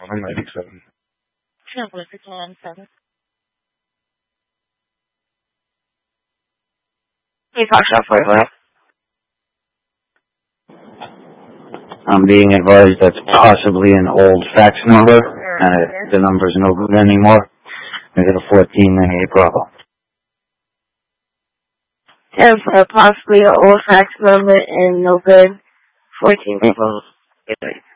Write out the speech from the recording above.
197. Traveler 617. Hey, Foxtrot 45. I'm being advised that's possibly an old fax number, and the number's no good anymore. I got a 1498 Bravo. And possibly an old fax number and no good. 14 people.